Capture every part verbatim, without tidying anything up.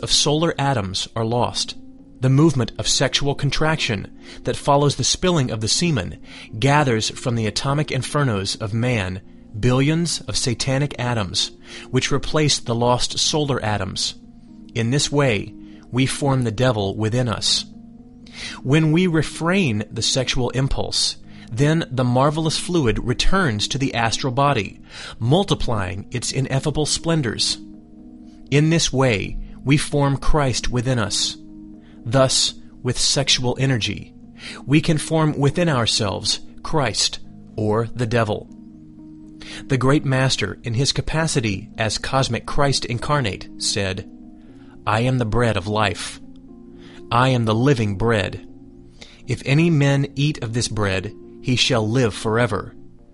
of solar atoms are lost. The movement of sexual contraction that follows the spilling of the semen gathers from the atomic infernos of man billions of satanic atoms, which replace the lost solar atoms. In this way, we form the devil within us. When we refrain the sexual impulse, then the marvelous fluid returns to the astral body, multiplying its ineffable splendors. In this way, we form Christ within us. Thus, with sexual energy, we can form within ourselves Christ, or the devil. The great Master, in his capacity as cosmic Christ incarnate, said, "I am the bread of life. I am the living bread. If any man eat of this bread, he shall live forever.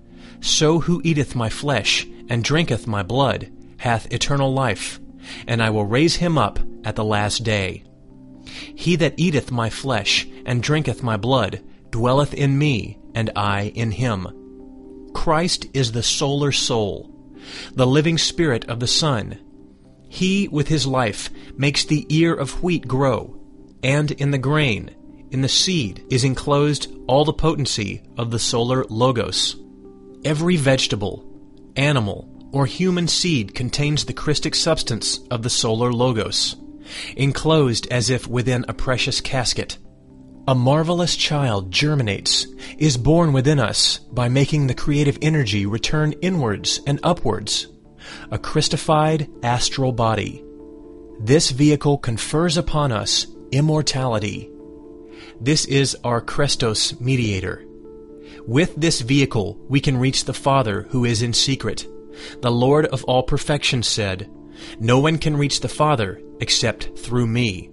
So who eateth my flesh, and drinketh my blood, hath eternal life, and I will raise him up at the last day. He that eateth my flesh, and drinketh my blood, dwelleth in me, and I in him." Christ is the solar soul, the living spirit of the sun. He, with his life, makes the ear of wheat grow, and in the grain, in the seed, is enclosed all the potency of the solar logos. Every vegetable, animal, or human seed contains the Christic substance of the solar logos, enclosed as if within a precious casket. A marvelous child germinates, is born within us by making the creative energy return inwards and upwards, a Christified astral body. This vehicle confers upon us immortality. This is our Christos mediator. With this vehicle we can reach the Father who is in secret. The Lord of all perfection said, "No one can reach the Father except through me."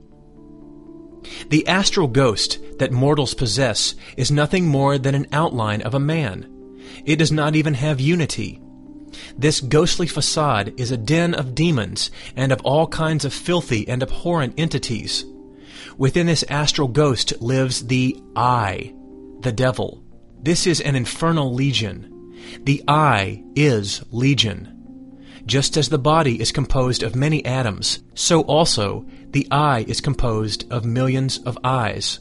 The astral ghost that mortals possess is nothing more than an outline of a man. It does not even have unity. This ghostly facade is a den of demons and of all kinds of filthy and abhorrent entities. Within this astral ghost lives the I, the devil. This is an infernal legion. The I is legion. Just as the body is composed of many atoms, so also the I is composed of millions of eyes.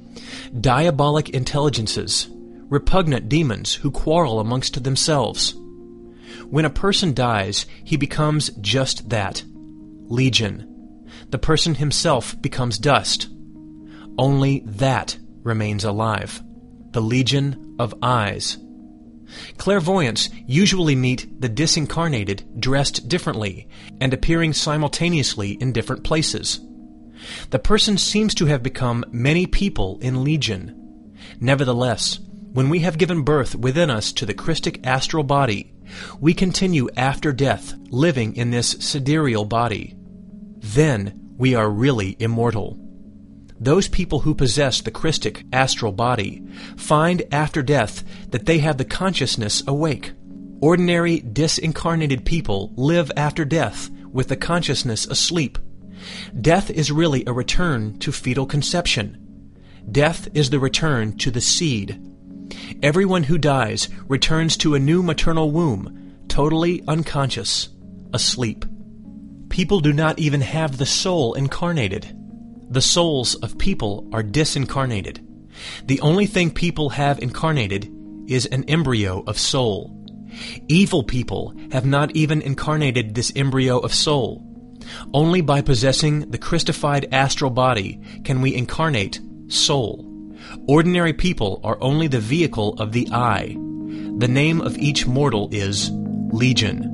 Diabolic intelligences, repugnant demons who quarrel amongst themselves. When a person dies, he becomes just that, legion. The person himself becomes dust. Only that remains alive, the legion of eyes. Clairvoyants usually meet the disincarnated dressed differently and appearing simultaneously in different places. The person seems to have become many people in legion. Nevertheless, when we have given birth within us to the Christic astral body, we continue after death living in this sidereal body. Then we are really immortal. Those people who possess the Christic astral body find after death that they have the consciousness awake. Ordinary disincarnated people live after death with the consciousness asleep. Death is really a return to fetal conception. Death is the return to the seed. Everyone who dies returns to a new maternal womb, totally unconscious, asleep. People do not even have the soul incarnated. The souls of people are disincarnated. The only thing people have incarnated is an embryo of soul. Evil people have not even incarnated this embryo of soul. Only by possessing the Christified astral body can we incarnate soul. Ordinary people are only the vehicle of the I. The name of each mortal is Legion.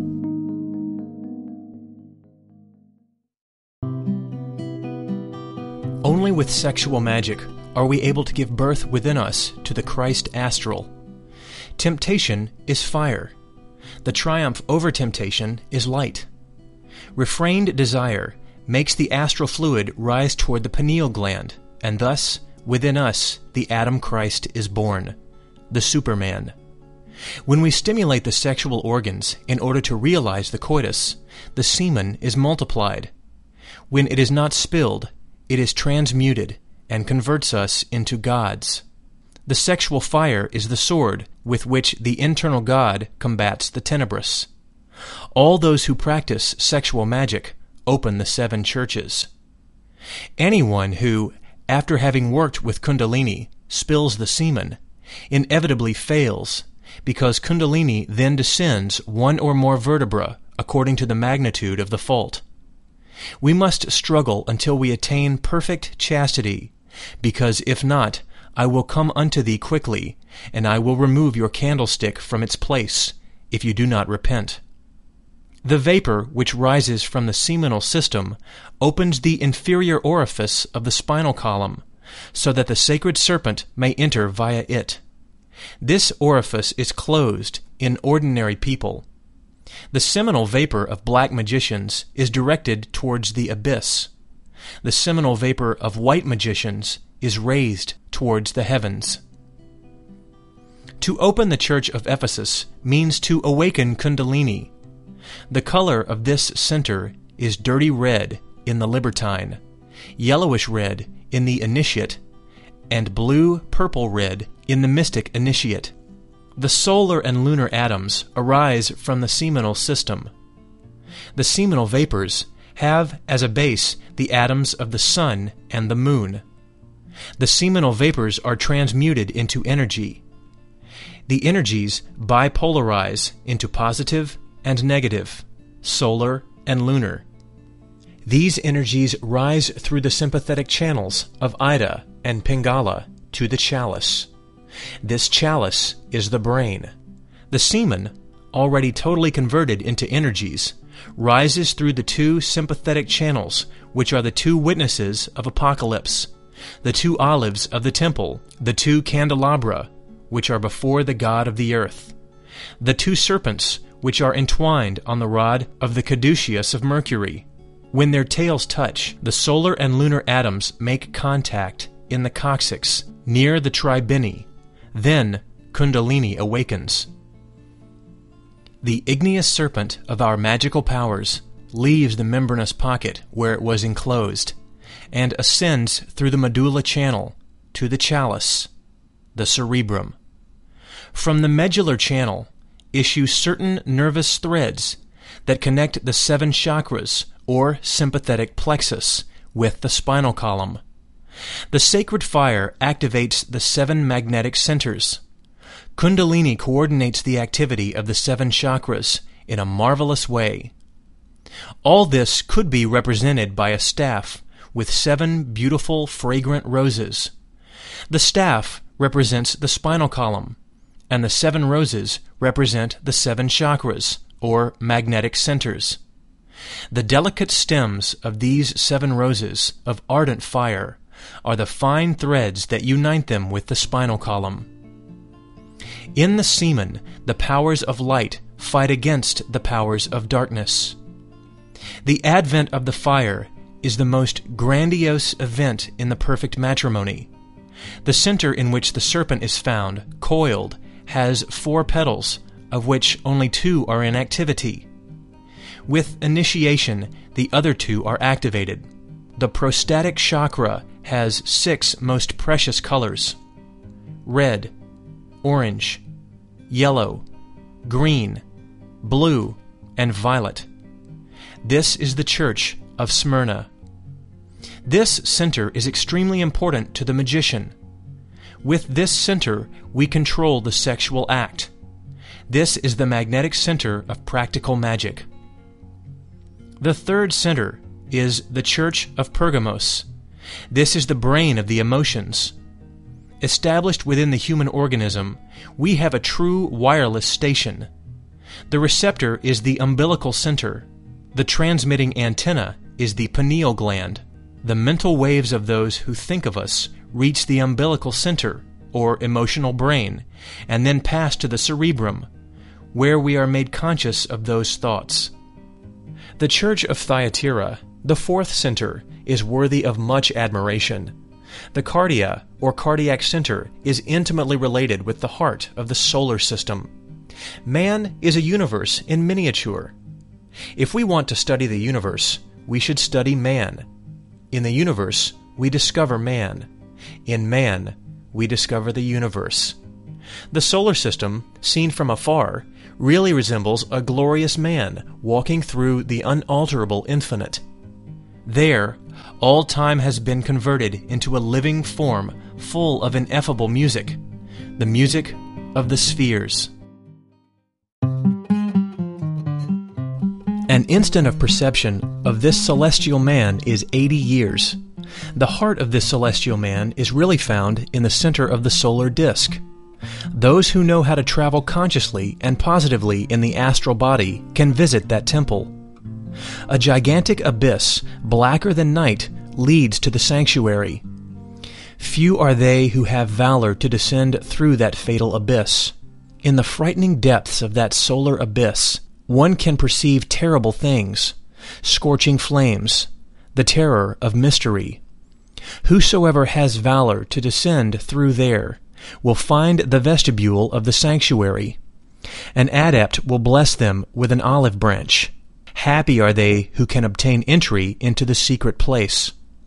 Only with sexual magic are we able to give birth within us to the Christ astral. Temptation is fire. The triumph over temptation is light. Refrained desire makes the astral fluid rise toward the pineal gland, and thus, within us, the Adam Christ is born, the Superman. When we stimulate the sexual organs in order to realize the coitus, the semen is multiplied. When it is not spilled, it is transmuted and converts us into gods. The sexual fire is the sword with which the internal God combats the tenebrous. All those who practice sexual magic open the seven churches. Anyone who, after having worked with Kundalini, spills the semen, inevitably fails, because Kundalini then descends one or more vertebra according to the magnitude of the fault. We must struggle until we attain perfect chastity, because if not, I will come unto thee quickly, and I will remove your candlestick from its place, if you do not repent. The vapor which rises from the seminal system opens the inferior orifice of the spinal column, so that the sacred serpent may enter via it. This orifice is closed in ordinary people. The seminal vapor of black magicians is directed towards the abyss. The seminal vapor of white magicians is raised towards the heavens. To open the church of Ephesus means to awaken Kundalini. The color of this center is dirty red in the libertine, yellowish red in the initiate, and blue-purple red in the mystic initiate. The solar and lunar atoms arise from the seminal system. The seminal vapors have as a base the atoms of the sun and the moon. The seminal vapors are transmuted into energy. The energies bipolarize into positive and negative, solar and lunar. These energies rise through the sympathetic channels of Ida and Pingala to the chalice. This chalice is the brain. The semen, already totally converted into energies, rises through the two sympathetic channels, which are the two witnesses of apocalypse, the two olives of the temple, the two candelabra, which are before the God of the earth, the two serpents, which are entwined on the rod of the caduceus of Mercury. When their tails touch, the solar and lunar atoms make contact in the coccyx, near the tribini. Then Kundalini awakens. The igneous serpent of our magical powers leaves the membranous pocket where it was enclosed, and ascends through the medulla channel to the chalice, the cerebrum. From the medullar channel issue certain nervous threads that connect the seven chakras, or sympathetic plexus, with the spinal column. The sacred fire activates the seven magnetic centers. Kundalini coordinates the activity of the seven chakras in a marvelous way. All this could be represented by a staff with seven beautiful, fragrant roses. The staff represents the spinal column, and the seven roses represent the seven chakras, or magnetic centers. The delicate stems of these seven roses of ardent fire are the fine threads that unite them with the spinal column. In the semen, the powers of light fight against the powers of darkness. The advent of the fire is the most grandiose event in the perfect matrimony. The center in which the serpent is found, coiled, has four petals, of which only two are in activity. With initiation, the other two are activated. The prostatic chakra has six most precious colors: red, orange, yellow, green, blue, and violet. This is the church of Smyrna. This center is extremely important to the magician. With this center, we control the sexual act. This is the magnetic center of practical magic. The third center is the Church of Pergamos. This is the brain of the emotions. Established within the human organism, we have a true wireless station. The receptor is the umbilical center. The transmitting antenna is the pineal gland. The mental waves of those who think of us reach the umbilical center, or emotional brain, and then pass to the cerebrum, where we are made conscious of those thoughts. The Church of Thyatira, the fourth center, is worthy of much admiration. The cardia, or cardiac center, is intimately related with the heart of the solar system. Man is a universe in miniature. If we want to study the universe, we should study man. In the universe, we discover man. In man, we discover the universe. The solar system, seen from afar, really resembles a glorious man walking through the unalterable infinite. There, all time has been converted into a living form full of ineffable music, the music of the spheres. An instant of perception of this celestial man is eighty years. The heart of this celestial man is really found in the center of the solar disk. Those who know how to travel consciously and positively in the astral body can visit that temple. A gigantic abyss, blacker than night, leads to the sanctuary. Few are they who have valor to descend through that fatal abyss. In the frightening depths of that solar abyss, one can perceive terrible things, scorching flames, the terror of mystery. Whosoever has valor to descend through there will find the vestibule of the sanctuary. An adept will bless them with an olive branch. Happy are they who can obtain entry into the secret place.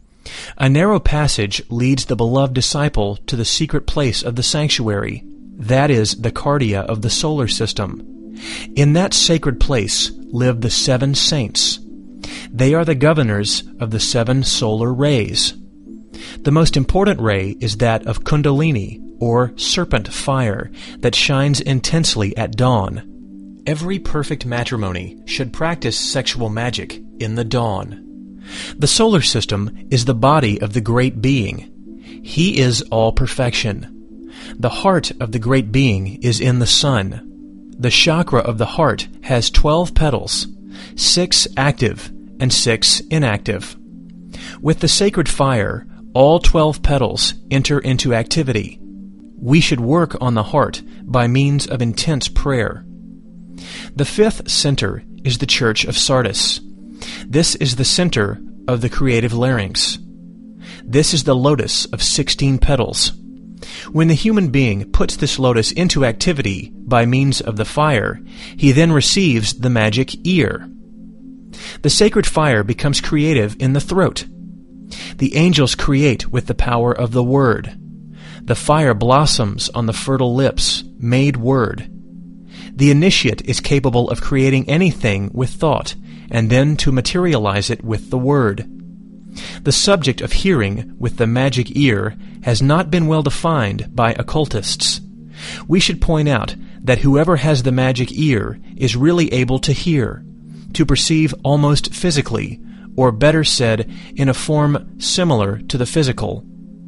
A narrow passage leads the beloved disciple to the secret place of the sanctuary. That is the cardia of the solar system. In that sacred place live the seven saints. They are the governors of the seven solar rays. The most important ray is that of Kundalini, or serpent fire, that shines intensely at dawn. Every perfect matrimony should practice sexual magic in the dawn. The solar system is the body of the Great Being. He is all perfection. The heart of the Great Being is in the sun. The chakra of the heart has twelve petals, six active and six inactive. With the sacred fire, all twelve petals enter into activity. We should work on the heart by means of intense prayer. The fifth center is the Church of Sardis. This is the center of the creative larynx. This is the lotus of sixteen petals. When the human being puts this lotus into activity by means of the fire, he then receives the magic ear. The sacred fire becomes creative in the throat. The angels create with the power of the word. The fire blossoms on the fertile lips, made word. The initiate is capable of creating anything with thought, and then to materialize it with the word. The subject of hearing with the magic ear has not been well defined by occultists. We should point out that whoever has the magic ear is really able to hear, to perceive almost physically, or better said, in a form similar to the physical.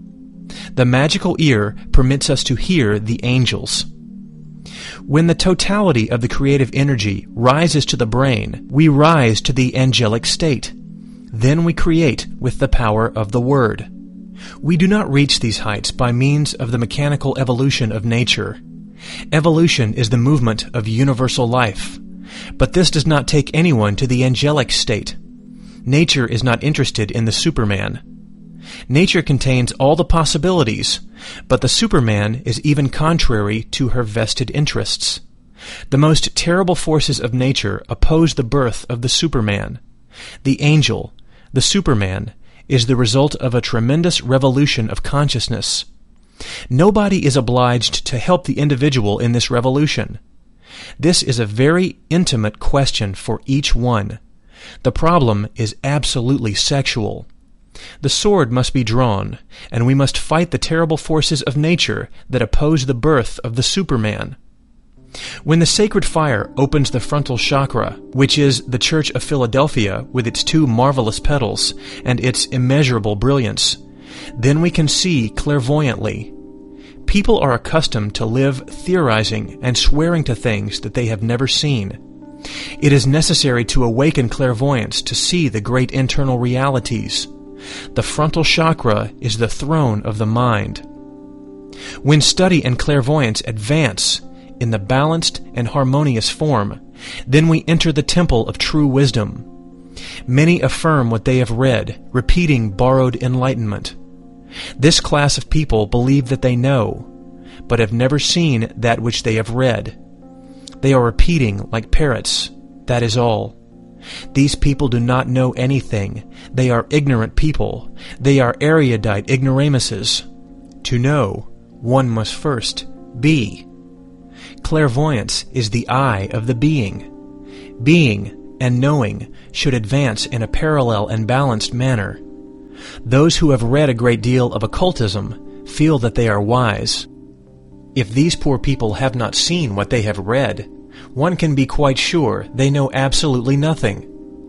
The magical ear permits us to hear the angels. When the totality of the creative energy rises to the brain, we rise to the angelic state. Then we create with the power of the word. We do not reach these heights by means of the mechanical evolution of nature. Evolution is the movement of universal life. But this does not take anyone to the angelic state. Nature is not interested in the Superman. Nature contains all the possibilities, but the Superman is even contrary to her vested interests. The most terrible forces of nature oppose the birth of the Superman. The angel, the Superman, is the result of a tremendous revolution of consciousness. Nobody is obliged to help the individual in this revolution. This is a very intimate question for each one. The problem is absolutely sexual. The sword must be drawn, and we must fight the terrible forces of nature that oppose the birth of the Superman. When the sacred fire opens the frontal chakra, which is the Church of Philadelphia with its two marvelous petals and its immeasurable brilliance, then we can see clairvoyantly. People are accustomed to live theorizing and swearing to things that they have never seen. It is necessary to awaken clairvoyance to see the great internal realities. The frontal chakra is the throne of the mind. When study and clairvoyance advance in the balanced and harmonious form, then we enter the temple of true wisdom. Many affirm what they have read, repeating borrowed enlightenment. This class of people believe that they know, but have never seen that which they have read. They are repeating like parrots, that is all. These people do not know anything. They are ignorant people. They are erudite ignoramuses. To know, one must first be. Clairvoyance is the eye of the being. Being and knowing should advance in a parallel and balanced manner. Those who have read a great deal of occultism feel that they are wise. If these poor people have not seen what they have read, one can be quite sure they know absolutely nothing.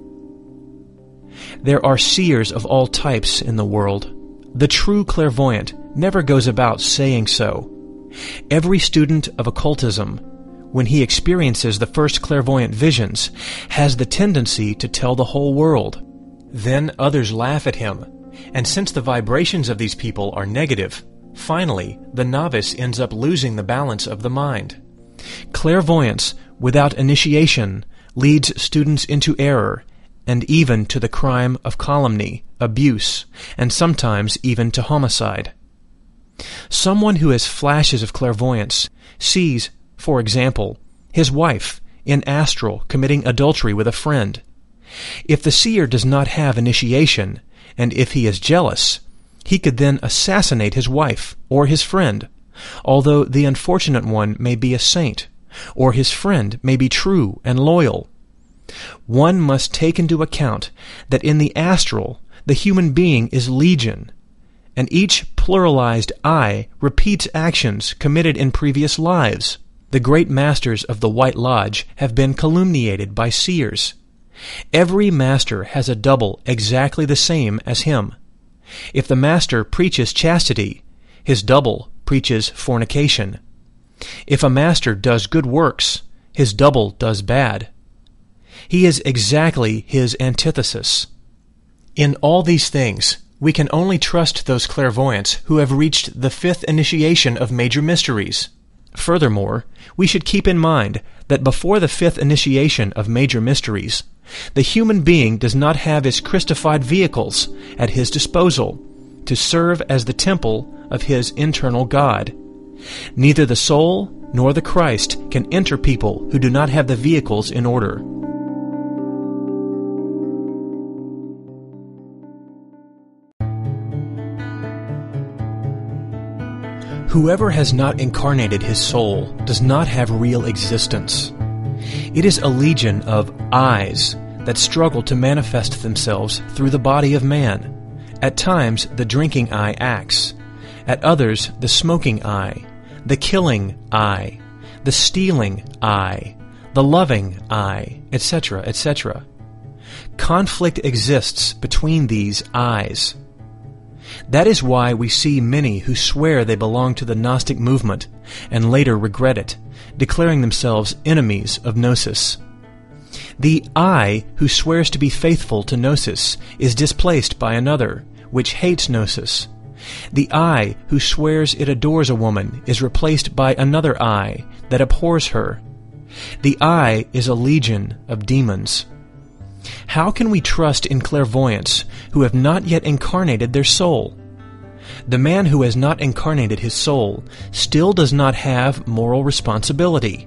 There are seers of all types in the world. The true clairvoyant never goes about saying so. Every student of occultism, when he experiences the first clairvoyant visions, has the tendency to tell the whole world. Then others laugh at him, and since the vibrations of these people are negative, finally the novice ends up losing the balance of the mind. Clairvoyance without initiation leads students into error, and even to the crime of calumny, abuse, and sometimes even to homicide. Someone who has flashes of clairvoyance sees, for example, his wife in astral committing adultery with a friend. If the seer does not have initiation, and if he is jealous, he could then assassinate his wife or his friend, although the unfortunate one may be a saint, or his friend may be true and loyal. One must take into account that in the astral the human being is legion, and each pluralized I repeats actions committed in previous lives. The great masters of the White Lodge have been calumniated by seers. Every master has a double exactly the same as him. If the master preaches chastity, his double preaches fornication. If a master does good works, his double does bad. He is exactly his antithesis. In all these things, we can only trust those clairvoyants who have reached the fifth initiation of major mysteries. Furthermore, we should keep in mind that before the fifth initiation of major mysteries, the human being does not have his Christified vehicles at his disposal to serve as the temple of his internal God. Neither the soul nor the Christ can enter people who do not have the vehicles in order. Whoever has not incarnated his soul does not have real existence. It is a legion of eyes that struggle to manifest themselves through the body of man. At times, the drinking eye acts. At others, the smoking eye, the killing eye, the stealing eye, the loving eye, et cetera, et cetera. Conflict exists between these eyes. That is why we see many who swear they belong to the Gnostic movement and later regret it, declaring themselves enemies of Gnosis. The I who swears to be faithful to Gnosis is displaced by another, which hates Gnosis. The I who swears it adores a woman is replaced by another I that abhors her. The I is a legion of demons. How can we trust in clairvoyants who have not yet incarnated their soul? The man who has not incarnated his soul still does not have moral responsibility.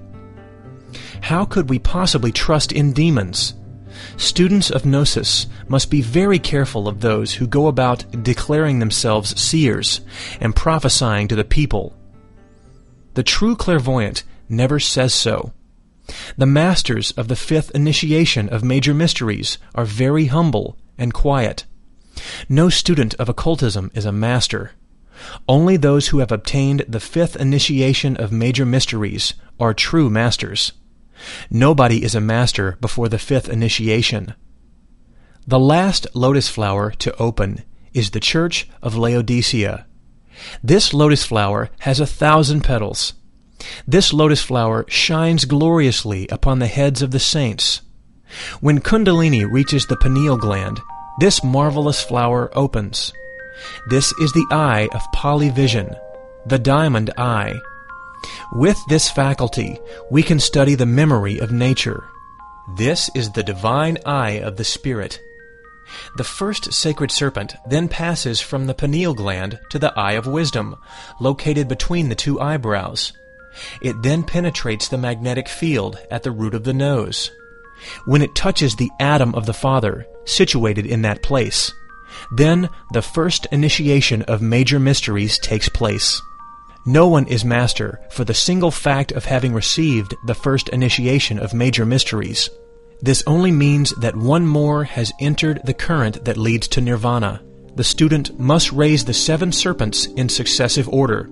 How could we possibly trust in demons? Students of Gnosis must be very careful of those who go about declaring themselves seers and prophesying to the people. The true clairvoyant never says so. The masters of the fifth initiation of major mysteries are very humble and quiet. No student of occultism is a master. Only those who have obtained the fifth initiation of major mysteries are true masters. Nobody is a master before the fifth initiation. The last lotus flower to open is the Church of Laodicea. This lotus flower has a thousand petals. This lotus flower shines gloriously upon the heads of the saints. When Kundalini reaches the pineal gland, this marvelous flower opens. This is the eye of polyvision, the diamond eye. With this faculty, we can study the memory of nature. This is the divine eye of the spirit. The first sacred serpent then passes from the pineal gland to the eye of wisdom, located between the two eyebrows. It then penetrates the magnetic field at the root of the nose. When it touches the atom of the Father, situated in that place, then the first initiation of major mysteries takes place. No one is master for the single fact of having received the first initiation of major mysteries. This only means that one more has entered the current that leads to nirvana. The student must raise the seven serpents in successive order.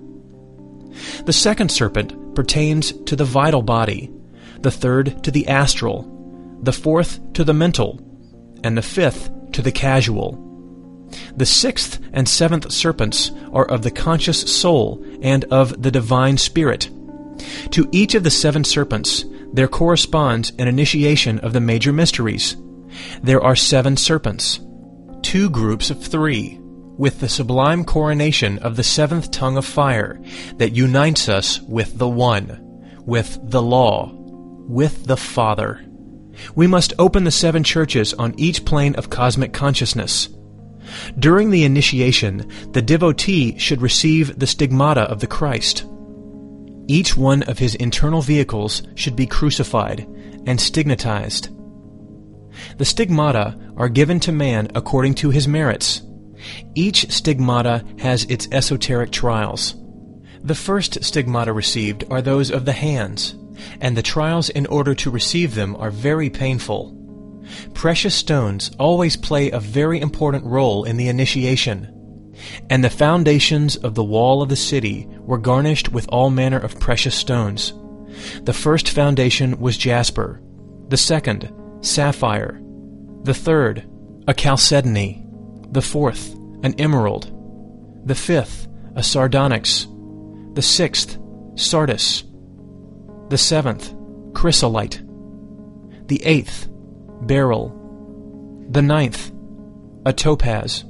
The second serpent pertains to the vital body, the third to the astral, the fourth to the mental, and the fifth to the casual. The sixth and seventh serpents are of the conscious soul and of the divine spirit. To each of the seven serpents there corresponds an initiation of the major mysteries. There are seven serpents, two groups of three, with the sublime coronation of the seventh tongue of fire that unites us with the One, with the law, with the Father. We must open the seven churches on each plane of cosmic consciousness. During the initiation, the devotee should receive the stigmata of the Christ. Each one of his internal vehicles should be crucified and stigmatized. The stigmata are given to man according to his merits. Each stigmata has its esoteric trials. The first stigmata received are those of the hands, and the trials in order to receive them are very painful. Precious stones always play a very important role in the initiation, and the foundations of the wall of the city were garnished with all manner of precious stones. The first foundation was jasper, the second, sapphire, the third, a chalcedony, the fourth, an emerald, the fifth, a sardonyx, the sixth, sardis, the seventh, chrysolite, the eighth, beryl, the ninth, a topaz,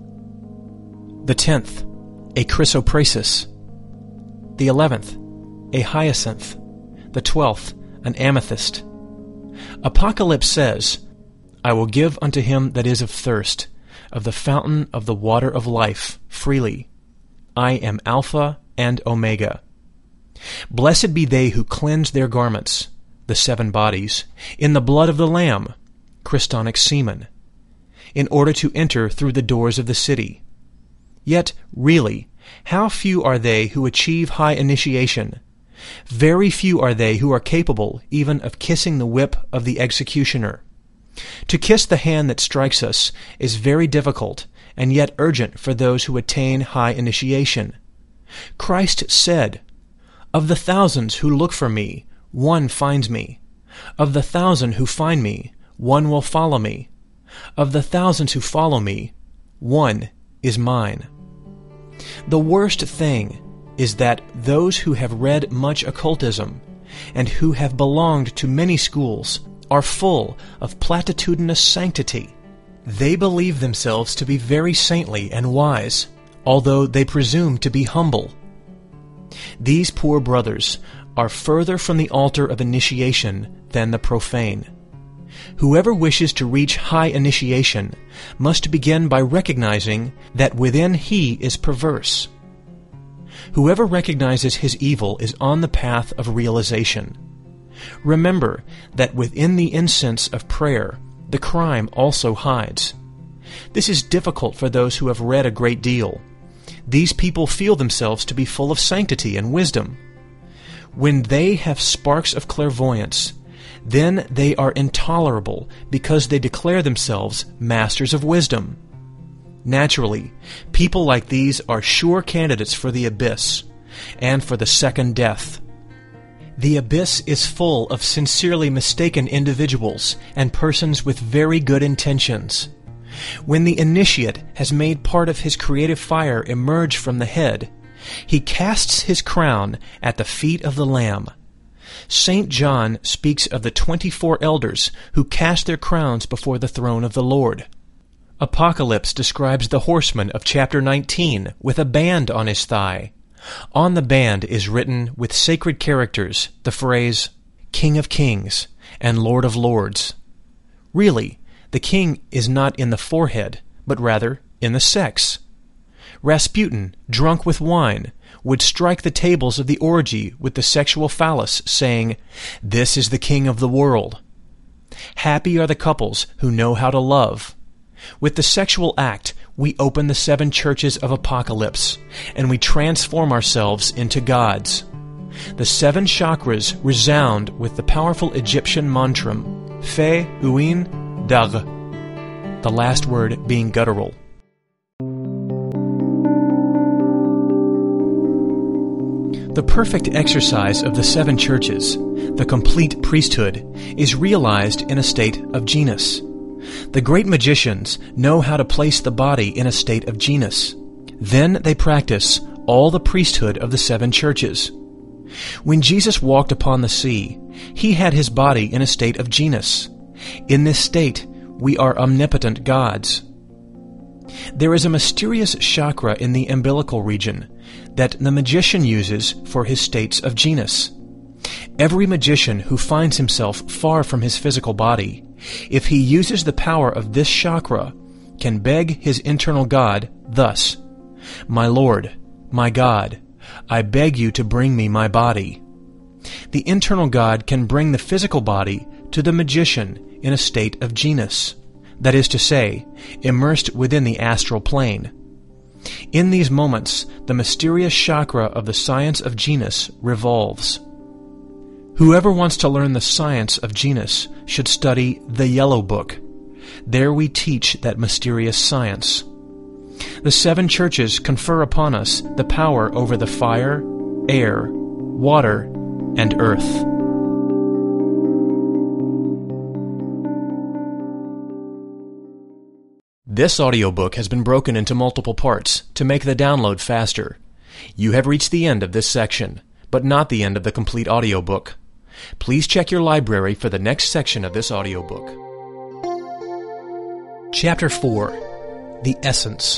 the tenth, a chrysoprasus, the eleventh, a hyacinth, the twelfth, an amethyst. Apocalypse says, I will give unto him that is of thirst, of the fountain of the water of life, freely. I am Alpha and Omega. Blessed be they who cleanse their garments, the seven bodies, in the blood of the Lamb, Christonic semen, in order to enter through the doors of the city. Yet, really, how few are they who achieve high initiation? Very few are they who are capable even of kissing the whip of the executioner. To kiss the hand that strikes us is very difficult and yet urgent for those who attain high initiation. Christ said, Of the thousands who look for me, one finds me. Of the thousand who find me, one will follow me. Of the thousands who follow me, one is mine. The worst thing is that those who have read much occultism and who have belonged to many schools are full of platitudinous sanctity. They believe themselves to be very saintly and wise, although they presume to be humble. These poor brothers are further from the altar of initiation than the profane. Whoever wishes to reach high initiation must begin by recognizing that within he is perverse. Whoever recognizes his evil is on the path of realization. Remember that within the incense of prayer, the crime also hides. This is difficult for those who have read a great deal. These people feel themselves to be full of sanctity and wisdom. When they have sparks of clairvoyance, then they are intolerable because they declare themselves masters of wisdom. Naturally, people like these are sure candidates for the abyss and for the second death. The abyss is full of sincerely mistaken individuals and persons with very good intentions. When the initiate has made part of his creative fire emerge from the head, he casts his crown at the feet of the Lamb. Saint John speaks of the twenty-four elders who cast their crowns before the throne of the Lord. Apocalypse describes the horseman of chapter nineteen with a band on his thigh. On the band is written with sacred characters the phrase, King of Kings and Lord of Lords. Really, the king is not in the forehead, but rather in the sex. Rasputin, drunk with wine, would strike the tables of the orgy with the sexual phallus, saying, This is the king of the world. Happy are the couples who know how to love. With the sexual act, we open the seven churches of Apocalypse, and we transform ourselves into gods. The seven chakras resound with the powerful Egyptian mantram, Fe uin dag, the last word being guttural. The perfect exercise of the seven churches, the complete priesthood, is realized in a state of genus. The great magicians know how to place the body in a state of genus. Then they practice all the priesthood of the seven churches. When Jesus walked upon the sea, he had his body in a state of genus. In this state, we are omnipotent gods. There is a mysterious chakra in the umbilical region that the magician uses for his states of genus. Every magician who finds himself far from his physical body, if he uses the power of this chakra, can beg his internal God thus, "My Lord, my God, I beg you to bring me my body." The internal God can bring the physical body to the magician in a state of genus, that is to say, immersed within the astral plane. In these moments, the mysterious chakra of the science of genus revolves. Whoever wants to learn the science of genus should study the Yellow Book. There we teach that mysterious science. The seven churches confer upon us the power over the fire, air, water, and earth. This audiobook has been broken into multiple parts to make the download faster. You have reached the end of this section, but not the end of the complete audiobook. Please check your library for the next section of this audiobook. Chapter four. The Essence.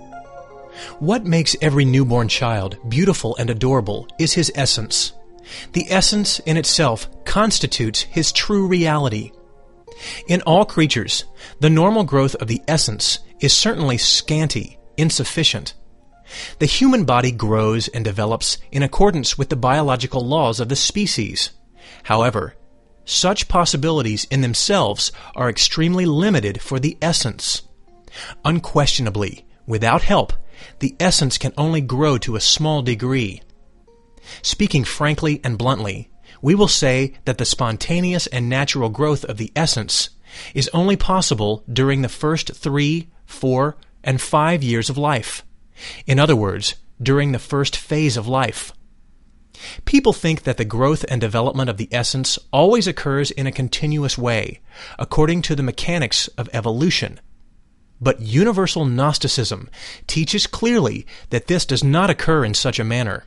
What makes every newborn child beautiful and adorable is his essence. The essence in itself constitutes his true reality. In all creatures, the normal growth of the essence is certainly scanty, insufficient. The human body grows and develops in accordance with the biological laws of the species. However, such possibilities in themselves are extremely limited for the essence. Unquestionably, without help, the essence can only grow to a small degree. Speaking frankly and bluntly, we will say that the spontaneous and natural growth of the essence is only possible during the first three, four, and five years of life. In other words, during the first phase of life. People think that the growth and development of the essence always occurs in a continuous way, according to the mechanics of evolution. But universal Gnosticism teaches clearly that this does not occur in such a manner.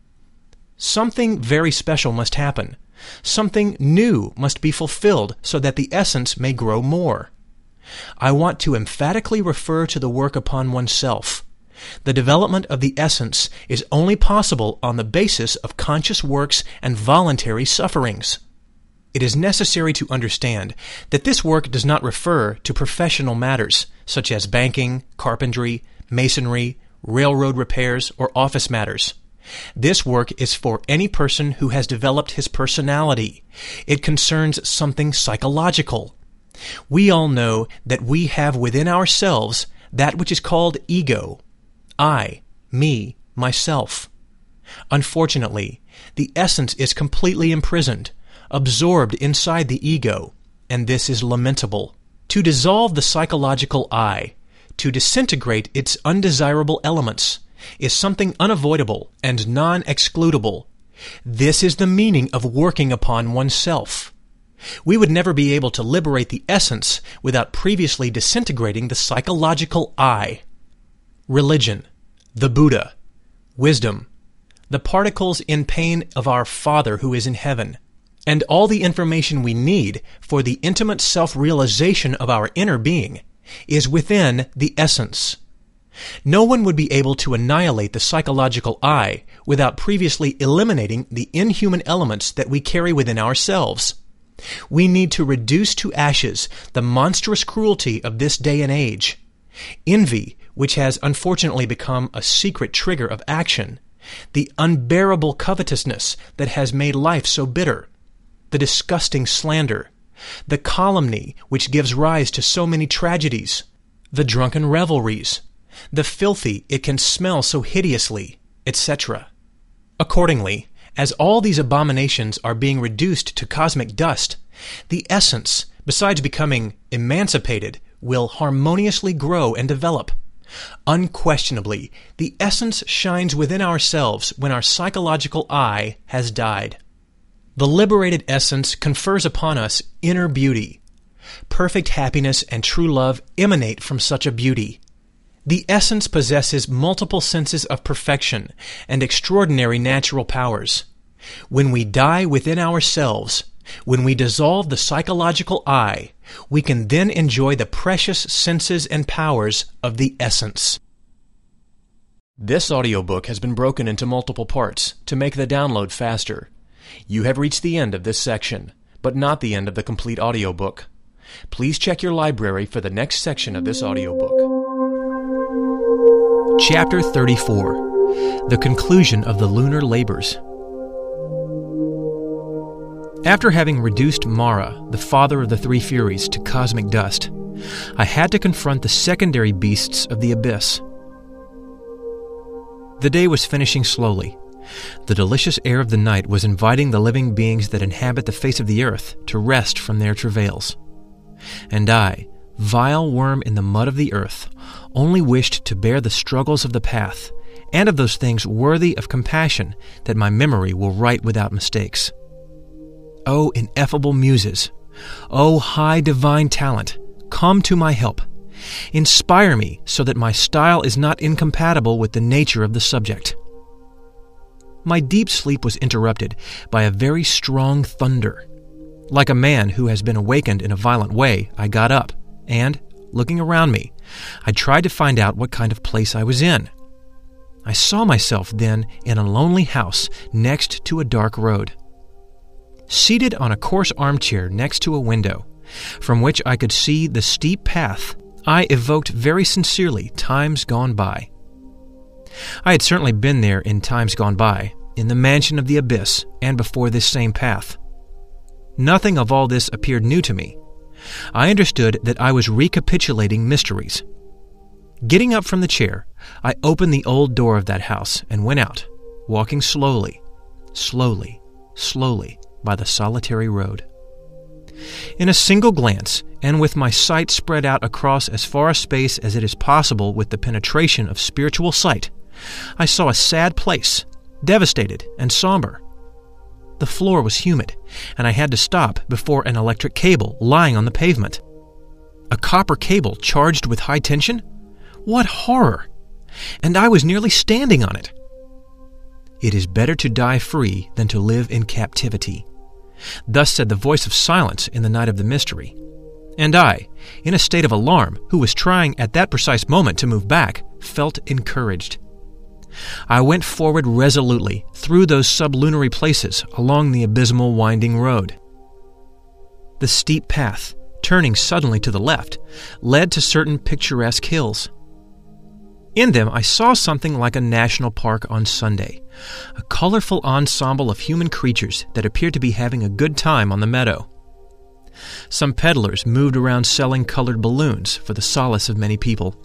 Something very special must happen. Something new must be fulfilled so that the essence may grow more. I want to emphatically refer to the work upon oneself. The development of the essence is only possible on the basis of conscious works and voluntary sufferings. It is necessary to understand that this work does not refer to professional matters such as banking, carpentry, masonry, railroad repairs, or office matters. This work is for any person who has developed his personality. It concerns something psychological. We all know that we have within ourselves that which is called ego. I, me, myself. Unfortunately, the essence is completely imprisoned, absorbed inside the ego, and this is lamentable. To dissolve the psychological I, to disintegrate its undesirable elements, is something unavoidable and non-excludable. This is the meaning of working upon oneself. We would never be able to liberate the essence without previously disintegrating the psychological I. Religion, the Buddha, wisdom, the particles in pain of our Father who is in heaven, and all the information we need for the intimate self-realization of our inner being is within the essence. No one would be able to annihilate the psychological I without previously eliminating the inhuman elements that we carry within ourselves. We need to reduce to ashes the monstrous cruelty of this day and age. Envy, which has unfortunately become a secret trigger of action, the unbearable covetousness that has made life so bitter, the disgusting slander, the calumny which gives rise to so many tragedies, the drunken revelries, the filthy it can smell so hideously, et cetera. Accordingly, as all these abominations are being reduced to cosmic dust, the essence, besides becoming emancipated, will harmoniously grow and develop. Unquestionably, the essence shines within ourselves when our psychological I has died. The liberated essence confers upon us inner beauty. Perfect happiness and true love emanate from such a beauty. The essence possesses multiple senses of perfection and extraordinary natural powers. When we die within ourselves, when we dissolve the psychological I, we can then enjoy the precious senses and powers of the essence. This audiobook has been broken into multiple parts to make the download faster. You have reached the end of this section, but not the end of the complete audiobook. Please check your library for the next section of this audiobook. Chapter thirty-four. The Conclusion of the Lunar Labors. After having reduced Mara, the father of the three Furies, to cosmic dust, I had to confront the secondary beasts of the abyss. The day was finishing slowly. The delicious air of the night was inviting the living beings that inhabit the face of the earth to rest from their travails. And I, vile worm in the mud of the earth, only wished to bear the struggles of the path, and of those things worthy of compassion that my memory will write without mistakes. O ineffable muses! O high divine talent! Come to my help! Inspire me so that my style is not incompatible with the nature of the subject. My deep sleep was interrupted by a very strong thunder. Like a man who has been awakened in a violent way, I got up, and, looking around me, I tried to find out what kind of place I was in. I saw myself then in a lonely house next to a dark road. Seated on a coarse armchair next to a window, from which I could see the steep path, I evoked very sincerely times gone by. I had certainly been there in times gone by, in the mansion of the abyss, and before this same path. Nothing of all this appeared new to me. I understood that I was recapitulating mysteries. Getting up from the chair, I opened the old door of that house and went out, walking slowly, slowly, slowly, by the solitary road. In a single glance, and with my sight spread out across as far a space as it is possible with the penetration of spiritual sight, I saw a sad place, devastated and somber. The floor was humid, and I had to stop before an electric cable lying on the pavement. A copper cable charged with high tension? What horror! And I was nearly standing on it. It is better to die free than to live in captivity. Thus said the voice of silence in the night of the mystery. And I, in a state of alarm, who was trying at that precise moment to move back, felt encouraged. I went forward resolutely through those sublunary places along the abysmal winding road. The steep path, turning suddenly to the left, led to certain picturesque hills. In them I saw something like a national park on Sunday, a colorful ensemble of human creatures that appeared to be having a good time on the meadow. Some peddlers moved around selling colored balloons for the solace of many people.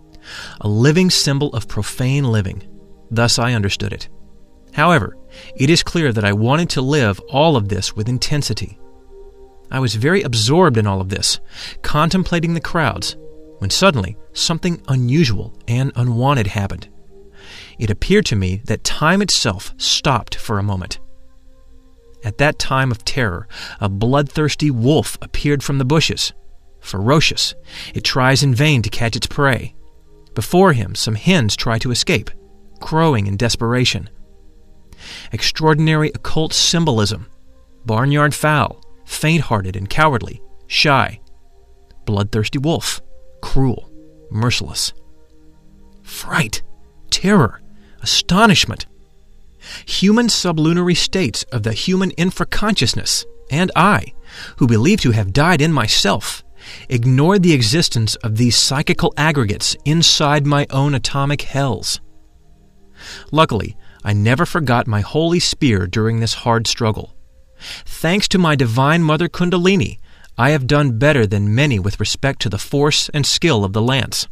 A living symbol of profane living. Thus I understood it. However, it is clear that I wanted to live all of this with intensity. I was very absorbed in all of this, contemplating the crowds, when suddenly something unusual and unwanted happened. It appeared to me that time itself stopped for a moment. At that time of terror, a bloodthirsty wolf appeared from the bushes. Ferocious, it tries in vain to catch its prey. Before him, some hens try to escape, crowing in desperation. Extraordinary occult symbolism. Barnyard fowl, faint-hearted and cowardly, shy. Bloodthirsty wolf, cruel, merciless. Fright, terror, astonishment. Human sublunary states of the human infraconsciousness, and I, who believe to have died in myself, ignored the existence of these psychical aggregates inside my own atomic hells. Luckily, I never forgot my holy spear during this hard struggle. Thanks to my divine mother Kundalini, I have done better than many with respect to the force and skill of the lance.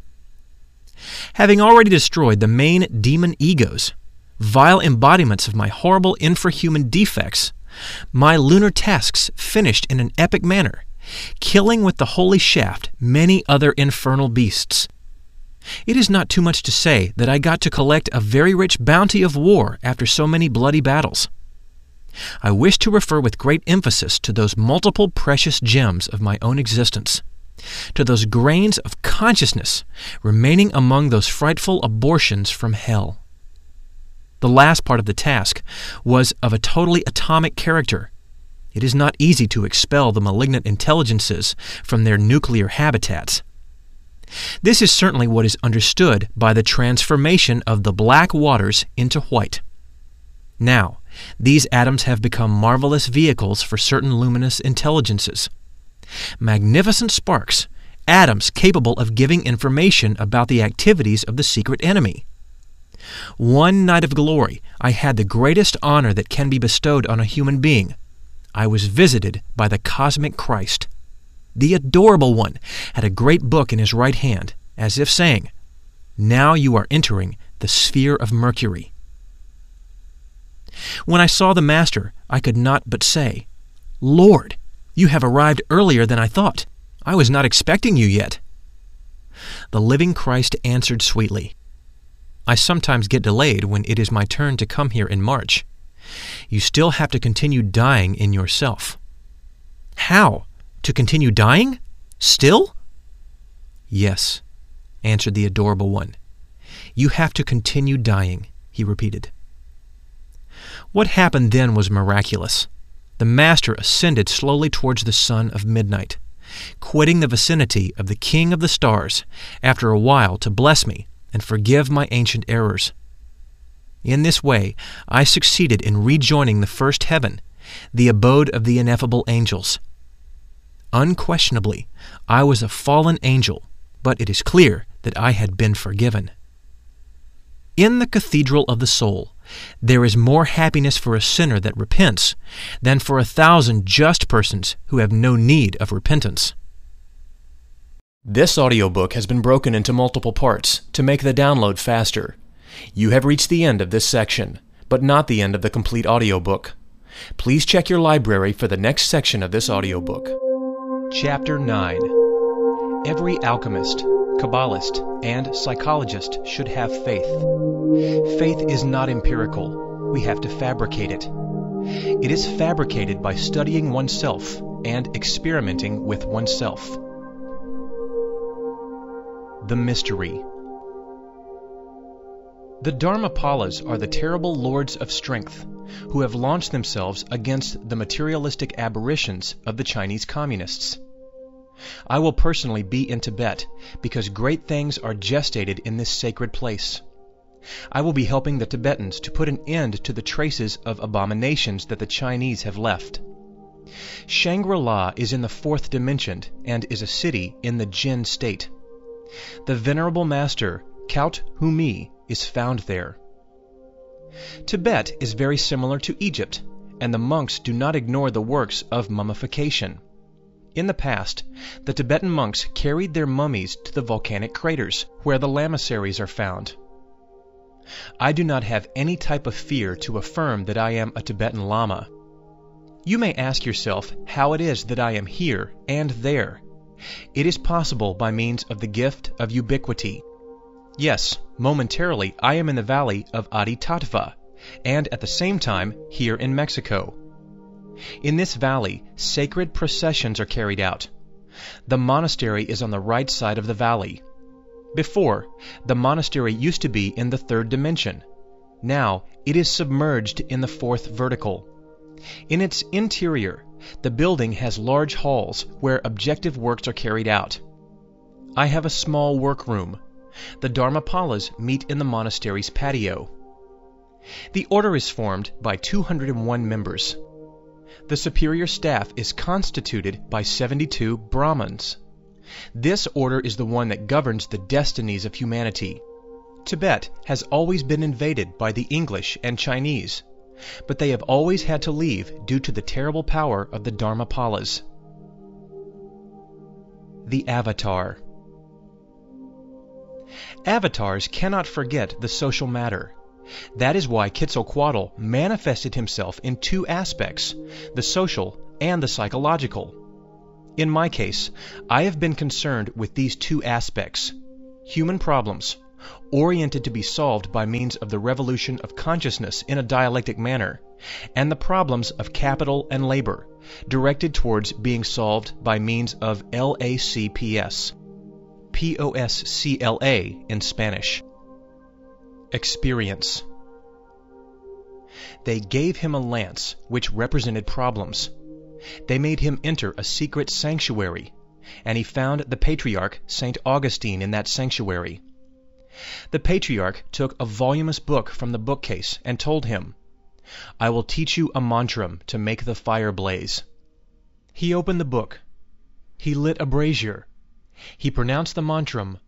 Having already destroyed the main demon egos, vile embodiments of my horrible infrahuman defects, my lunar tasks finished in an epic manner, killing with the holy shaft many other infernal beasts. It is not too much to say that I got to collect a very rich bounty of war after so many bloody battles. I wish to refer with great emphasis to those multiple precious gems of my own existence, to those grains of consciousness remaining among those frightful abortions from hell. The last part of the task was of a totally atomic character. It is not easy to expel the malignant intelligences from their nuclear habitats. This is certainly what is understood by the transformation of the black waters into white. Now, these atoms have become marvelous vehicles for certain luminous intelligences. Magnificent sparks, atoms capable of giving information about the activities of the secret enemy. One night of glory, I had the greatest honor that can be bestowed on a human being. I was visited by the cosmic Christ. The adorable one had a great book in his right hand, as if saying, "Now you are entering the sphere of Mercury." When I saw the Master, I could not but say, "Lord, you have arrived earlier than I thought. I was not expecting you yet." The living Christ answered sweetly, "I sometimes get delayed when it is my turn to come here in March. You still have to continue dying in yourself." "How? To continue dying? Still?" "Yes," answered the adorable one. "You have to continue dying," he repeated. What happened then was miraculous. The Master ascended slowly towards the sun of midnight, quitting the vicinity of the King of the Stars after a while to bless me and forgive my ancient errors. In this way, I succeeded in rejoining the first heaven, the abode of the ineffable angels. Unquestionably, I was a fallen angel, but it is clear that I had been forgiven. In the cathedral of the soul, there is more happiness for a sinner that repents than for a thousand just persons who have no need of repentance. This audiobook has been broken into multiple parts to make the download faster. You have reached the end of this section, but not the end of the complete audiobook. Please check your library for the next section of this audiobook. Chapter nine. Every alchemist, Kabbalist, and psychologist should have faith. Faith is not empirical. We have to fabricate it. It is fabricated by studying oneself and experimenting with oneself. The mystery. The Dharmapalas are the terrible lords of strength who have launched themselves against the materialistic aberrations of the Chinese communists. I will personally be in Tibet because great things are gestated in this sacred place. I will be helping the Tibetans to put an end to the traces of abominations that the Chinese have left. Shangri-La is in the fourth dimension and is a city in the Jin state. The Venerable Master, Kaut Humi, is found there. Tibet is very similar to Egypt, and the monks do not ignore the works of mummification. In the past, the Tibetan monks carried their mummies to the volcanic craters where the lamasseries are found. I do not have any type of fear to affirm that I am a Tibetan Lama. You may ask yourself how it is that I am here and there. It is possible by means of the gift of ubiquity. Yes, momentarily I am in the valley of Aditatva, and at the same time here in Mexico. In this valley, sacred processions are carried out. The monastery is on the right side of the valley. Before, the monastery used to be in the third dimension. Now, it is submerged in the fourth vertical. In its interior, the building has large halls where objective works are carried out. I have a small workroom. The Dharmapalas meet in the monastery's patio. The order is formed by two hundred one members. The superior staff is constituted by seventy-two Brahmins. This order is the one that governs the destinies of humanity. Tibet has always been invaded by the English and Chinese, but they have always had to leave due to the terrible power of the Dharmapalas. The Avatar. Avatars cannot forget the social matter. That is why Quetzalcoatl manifested himself in two aspects, the social and the psychological. In my case, I have been concerned with these two aspects: human problems, oriented to be solved by means of the revolution of consciousness in a dialectic manner, and the problems of capital and labor, directed towards being solved by means of L A C P S. P O S C L A in Spanish. Experience. They gave him a lance which represented problems. They made him enter a secret sanctuary, and he found the patriarch Saint Augustine in that sanctuary. The patriarch took a voluminous book from the bookcase and told him, "I will teach you a mantram to make the fire blaze." He opened the book. He lit a brazier. He pronounced the mantram,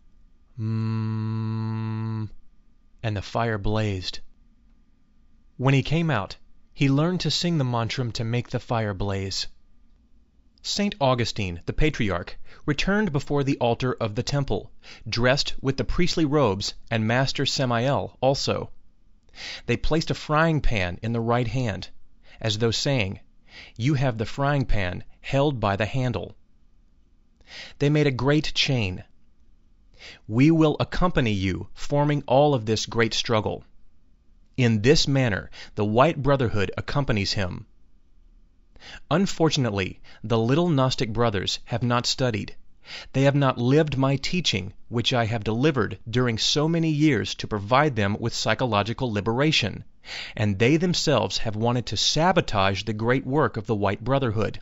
"Mmm," and the fire blazed. When he came out, he learned to sing the mantram to make the fire blaze. Saint Augustine, the patriarch, returned before the altar of the temple, dressed with the priestly robes, and Master Samael also. They placed a frying pan in the right hand, as though saying, "You have the frying pan held by the handle." They made a great chain. "We will accompany you, forming all of this great struggle." In this manner, the White Brotherhood accompanies him. Unfortunately, the little Gnostic brothers have not studied. They have not lived my teaching, which I have delivered during so many years to provide them with psychological liberation, and they themselves have wanted to sabotage the great work of the White Brotherhood.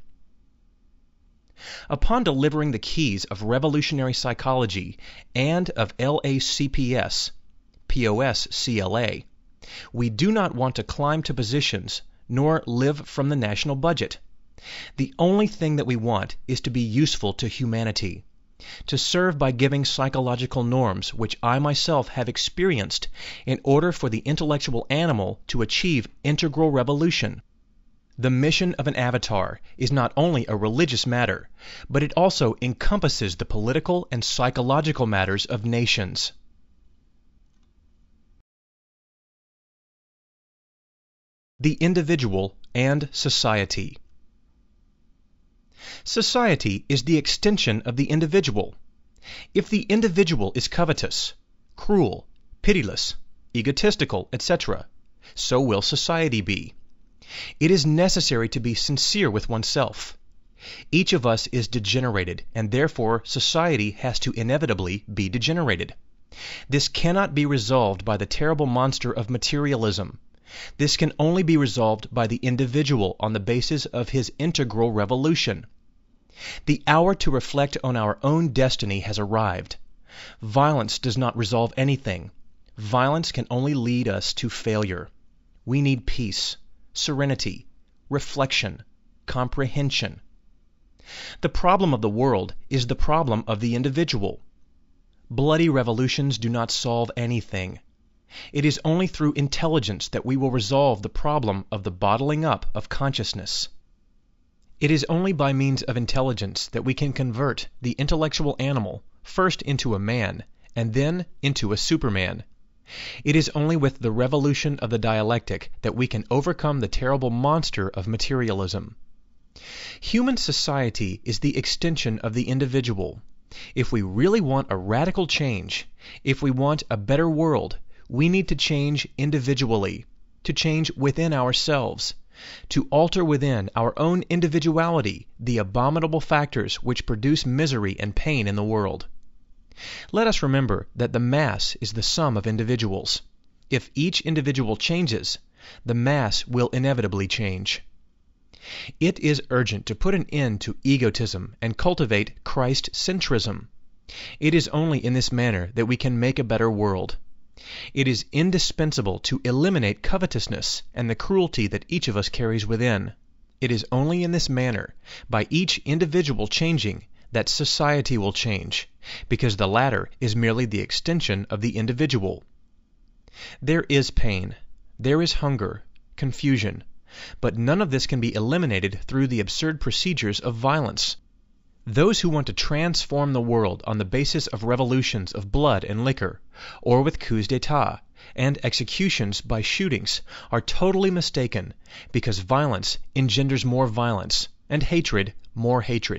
Upon delivering the keys of revolutionary psychology and of L A C P S, P O S C L A, we do not want to climb to positions nor live from the national budget. The only thing that we want is to be useful to humanity, to serve by giving psychological norms which I myself have experienced in order for the intellectual animal to achieve integral revolution. The mission of an avatar is not only a religious matter, but it also encompasses the political and psychological matters of nations. The individual and society. Society is the extension of the individual. If the individual is covetous, cruel, pitiless, egotistical, et cetera, so will society be. It is necessary to be sincere with oneself. Each of us is degenerated, and therefore society has to inevitably be degenerated. This cannot be resolved by the terrible monster of materialism. This can only be resolved by the individual on the basis of his integral revolution. The hour to reflect on our own destiny has arrived. Violence does not resolve anything. Violence can only lead us to failure. We need peace, serenity, reflection, comprehension. The problem of the world is the problem of the individual. Bloody revolutions do not solve anything. It is only through intelligence that we will resolve the problem of the bottling up of consciousness. It is only by means of intelligence that we can convert the intellectual animal first into a man, and then into a superman. It is only with the revolution of the dialectic that we can overcome the terrible monster of materialism. Human society is the extension of the individual. If we really want a radical change, if we want a better world, we need to change individually, to change within ourselves, to alter within our own individuality the abominable factors which produce misery and pain in the world. Let us remember that the mass is the sum of individuals. If each individual changes, the mass will inevitably change. It is urgent to put an end to egotism and cultivate Christ-centrism. It is only in this manner that we can make a better world. It is indispensable to eliminate covetousness and the cruelty that each of us carries within. It is only in this manner, by each individual changing, that society will change, because the latter is merely the extension of the individual. There is pain, there is hunger, confusion, but none of this can be eliminated through the absurd procedures of violence. Those who want to transform the world on the basis of revolutions of blood and liquor, or with coups d'etat and executions by shootings, are totally mistaken, because violence engenders more violence, and hatred more hatred.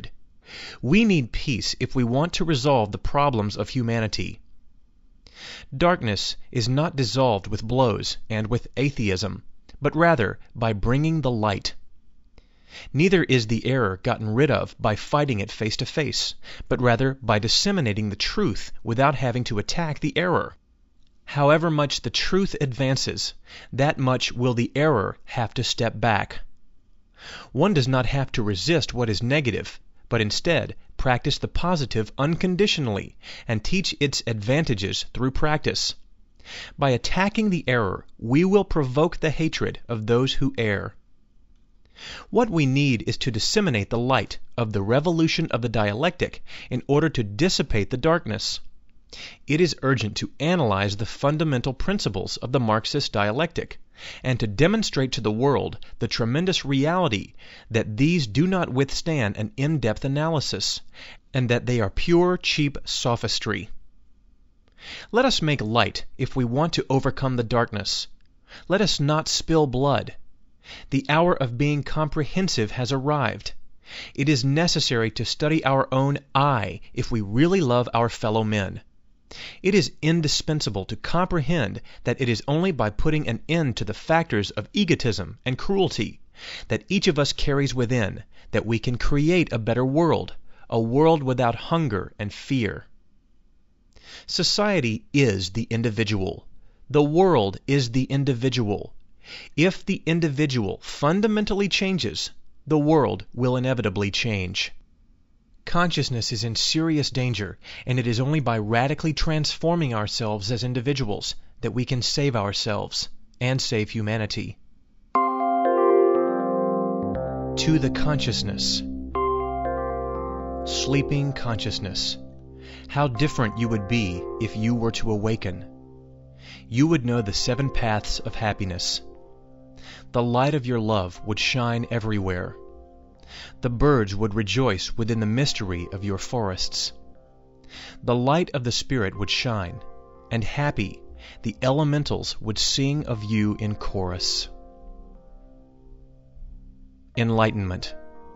We need peace if we want to resolve the problems of humanity. Darkness is not dissolved with blows and with atheism, but rather by bringing the light. Neither is the error gotten rid of by fighting it face to face, but rather by disseminating the truth without having to attack the error. However much the truth advances, that much will the error have to step back. One does not have to resist what is negative, but instead practice the positive unconditionally and teach its advantages through practice. By attacking the error, we will provoke the hatred of those who err. What we need is to disseminate the light of the revolution of the dialectic in order to dissipate the darkness. It is urgent to analyze the fundamental principles of the Marxist dialectic and to demonstrate to the world the tremendous reality that these do not withstand an in-depth analysis, and that they are pure, cheap sophistry. Let us make light if we want to overcome the darkness. Let us not spill blood. The hour of being comprehensive has arrived. It is necessary to study our own I if we really love our fellow men. It is indispensable to comprehend that it is only by putting an end to the factors of egotism and cruelty that each of us carries within that we can create a better world, a world without hunger and fear. Society is the individual. The world is the individual. If the individual fundamentally changes, the world will inevitably change. Consciousness is in serious danger, and it is only by radically transforming ourselves as individuals that we can save ourselves and save humanity. To the consciousness. Sleeping consciousness. How different you would be if you were to awaken. You would know the seven paths of happiness. The light of your love would shine everywhere. The birds would rejoice within the mystery of your forests. The light of the Spirit would shine, and happy, the elementals would sing of you in chorus. Enlightenment.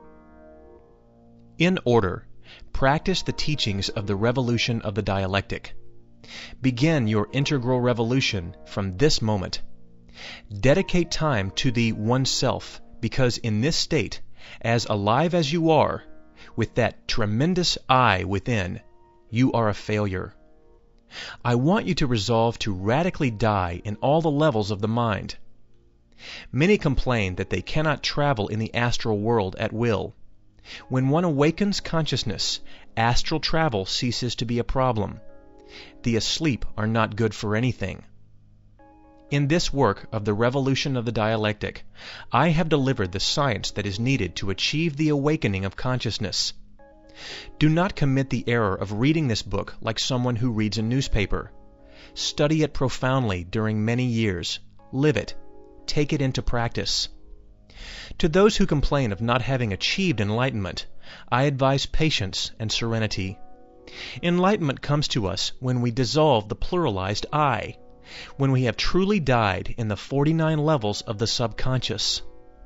In order, practice the teachings of the revolution of the dialectic. Begin your integral revolution from this moment. Dedicate time to the oneself, because in this state, as alive as you are, with that tremendous I within, you are a failure. I want you to resolve to radically die in all the levels of the mind. Many complain that they cannot travel in the astral world at will. When one awakens consciousness, astral travel ceases to be a problem. The asleep are not good for anything. In this work of the revolution of the dialectic, I have delivered the science that is needed to achieve the awakening of consciousness. Do not commit the error of reading this book like someone who reads a newspaper. Study it profoundly during many years. Live it. Take it into practice. To those who complain of not having achieved enlightenment, I advise patience and serenity. Enlightenment comes to us when we dissolve the pluralized I, when we have truly died in the forty-nine levels of the subconscious.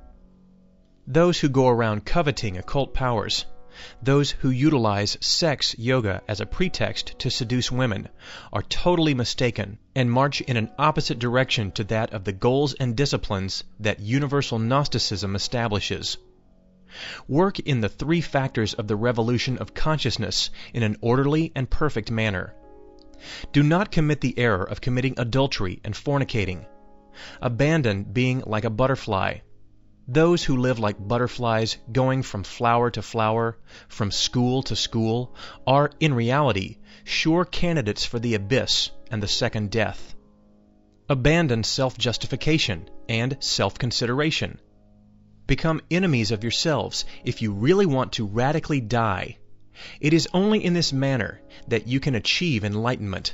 Those who go around coveting occult powers, those who utilize sex yoga as a pretext to seduce women, are totally mistaken and march in an opposite direction to that of the goals and disciplines that universal Gnosticism establishes. Work in the three factors of the revolution of consciousness in an orderly and perfect manner. Do not commit the error of committing adultery and fornicating. Abandon being like a butterfly. Those who live like butterflies, going from flower to flower, from school to school, are, in reality, sure candidates for the abyss and the second death. Abandon self-justification and self-consideration. Become enemies of yourselves if you really want to radically die. It is only in this manner that you can achieve enlightenment.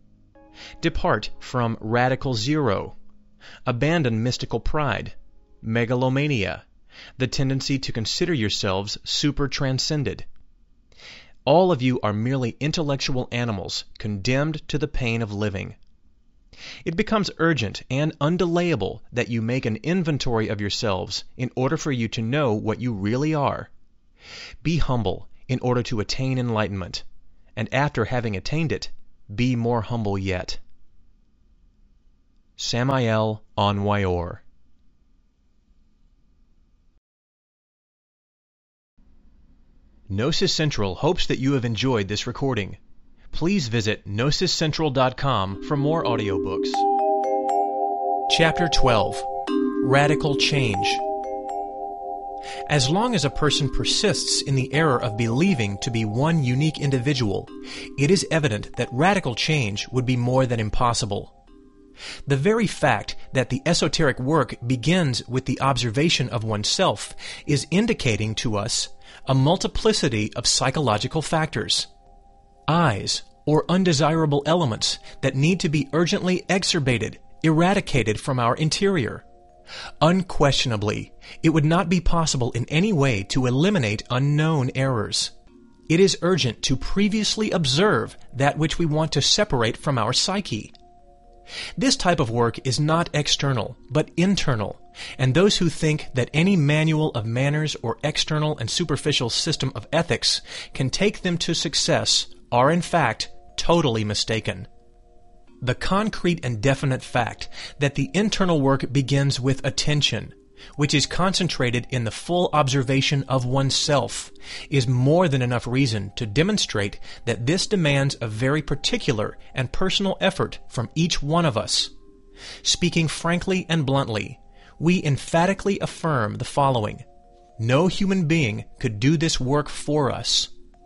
Depart from radical zero. Abandon mystical pride, megalomania, the tendency to consider yourselves super-transcended. All of you are merely intellectual animals condemned to the pain of living. It becomes urgent and undelayable that you make an inventory of yourselves in order for you to know what you really are. Be humble in order to attain enlightenment, and after having attained it, be more humble yet. Samael Aun Weor. Gnosis Central hopes that you have enjoyed this recording. Please visit gnosis central dot com for more audiobooks. Chapter twelve. Radical Change. As long as a person persists in the error of believing to be one unique individual, it is evident that radical change would be more than impossible. The very fact that the esoteric work begins with the observation of oneself is indicating to us a multiplicity of psychological factors. Eyes, or undesirable elements that need to be urgently exacerbated, eradicated from our interior. Unquestionably, it would not be possible in any way to eliminate unknown errors. It is urgent to previously observe that which we want to separate from our psyche. This type of work is not external, but internal, and those who think that any manual of manners or external and superficial system of ethics can take them to success are in fact totally mistaken. The concrete and definite fact that the internal work begins with attention, which is concentrated in the full observation of oneself, is more than enough reason to demonstrate that this demands a very particular and personal effort from each one of us. Speaking frankly and bluntly, we emphatically affirm the following: no human being could do this work for us.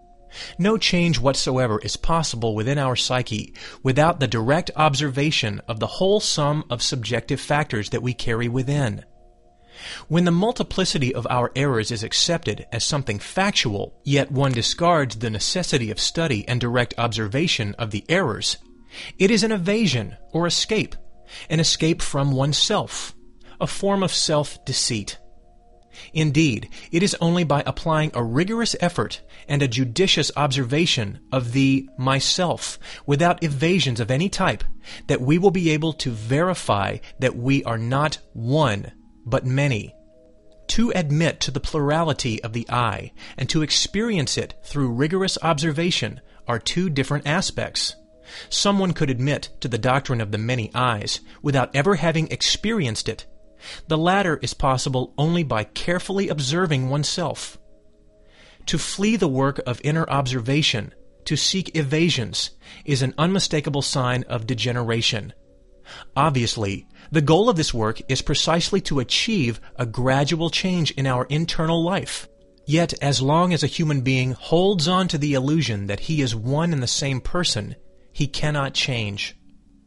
No change whatsoever is possible within our psyche without the direct observation of the whole sum of subjective factors that we carry within. When the multiplicity of our errors is accepted as something factual, yet one discards the necessity of study and direct observation of the errors, it is an evasion or escape, an escape from oneself, a form of self-deceit. Indeed, it is only by applying a rigorous effort and a judicious observation of the myself, without evasions of any type, that we will be able to verify that we are not one, but many. To admit to the plurality of the I, and to experience it through rigorous observation, are two different aspects. Someone could admit to the doctrine of the many eyes without ever having experienced it. The latter is possible only by carefully observing oneself. To flee the work of inner observation, to seek evasions, is an unmistakable sign of degeneration. Obviously, the goal of this work is precisely to achieve a gradual change in our internal life. Yet, as long as a human being holds on to the illusion that he is one and the same person, he cannot change.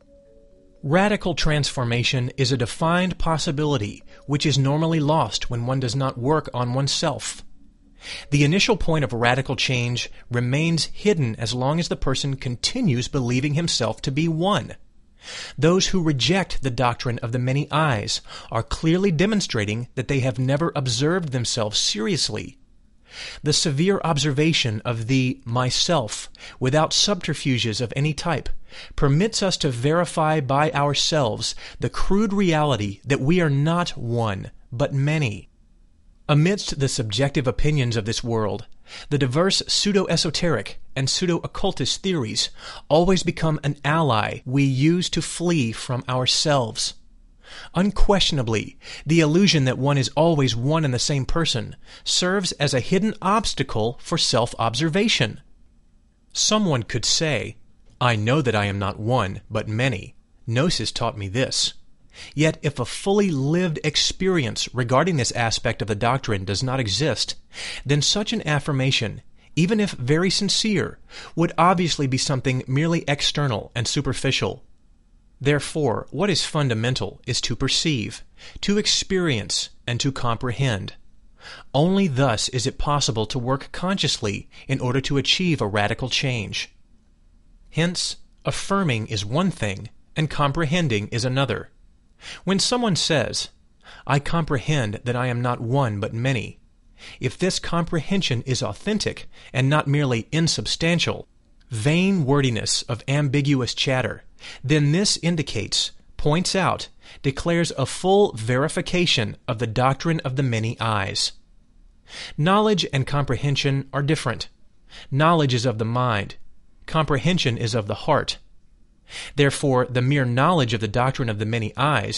Radical transformation is a defined possibility which is normally lost when one does not work on oneself. The initial point of radical change remains hidden as long as the person continues believing himself to be one. Those who reject the doctrine of the many eyes are clearly demonstrating that they have never observed themselves seriously. The severe observation of the myself, without subterfuges of any type, permits us to verify by ourselves the crude reality that we are not one, but many. Amidst the subjective opinions of this world, the diverse pseudo-esoteric and pseudo-occultist theories always become an ally we use to flee from ourselves. Unquestionably, the illusion that one is always one and the same person serves as a hidden obstacle for self-observation. Someone could say, "I know that I am not one, but many. Gnosis taught me this." Yet if a fully lived experience regarding this aspect of the doctrine does not exist, then such an affirmation, even if very sincere, would obviously be something merely external and superficial. Therefore, what is fundamental is to perceive, to experience, and to comprehend. Only thus is it possible to work consciously in order to achieve a radical change. Hence, affirming is one thing, and comprehending is another. When someone says, "I comprehend that I am not one but many," if this comprehension is authentic and not merely insubstantial, vain wordiness of ambiguous chatter, then this indicates, points out, declares a full verification of the doctrine of the many eyes. Knowledge and comprehension are different. Knowledge is of the mind. Comprehension is of the heart. Therefore, the mere knowledge of the doctrine of the many eyes